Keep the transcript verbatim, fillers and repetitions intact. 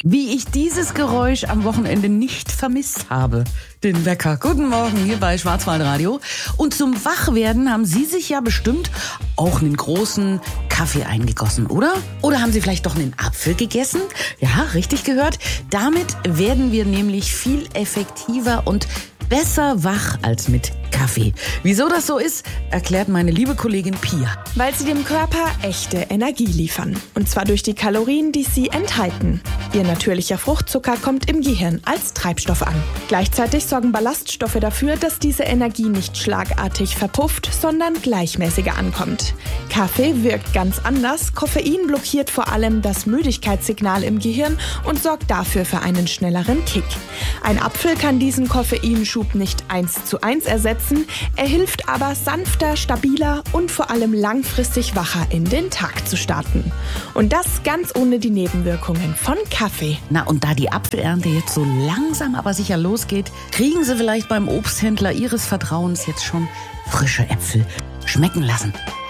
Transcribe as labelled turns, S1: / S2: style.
S1: Wie ich dieses Geräusch am Wochenende nicht vermisst habe. Den Wecker. Guten Morgen hier bei Schwarzwaldradio. Und zum Wachwerden haben Sie sich ja bestimmt auch einen großen Kaffee eingegossen, oder? Oder haben Sie vielleicht doch einen Apfel gegessen? Ja, richtig gehört. Damit werden wir nämlich viel effektiver und besser wach als mit Kaffee. Wieso das so ist, erklärt meine liebe Kollegin Pia.
S2: Weil sie dem Körper echte Energie liefern. Und zwar durch die Kalorien, die sie enthalten. Ihr natürlicher Fruchtzucker kommt im Gehirn als Treibstoff an. Gleichzeitig sorgen Ballaststoffe dafür, dass diese Energie nicht schlagartig verpufft, sondern gleichmäßiger ankommt. Kaffee wirkt ganz anders. Koffein blockiert vor allem das Müdigkeitssignal im Gehirn und sorgt dafür für einen schnelleren Kick. Ein Apfel kann diesen Koffeinschub nicht eins zu eins ersetzen. Er hilft aber, sanfter, stabiler und vor allem langfristig wacher in den Tag zu starten. Und das ganz ohne die Nebenwirkungen von Kaffee.
S1: Na, und da die Apfelernte jetzt so langsam aber sicher losgeht, kriegen Sie vielleicht beim Obsthändler Ihres Vertrauens jetzt schon frische Äpfel schmecken lassen.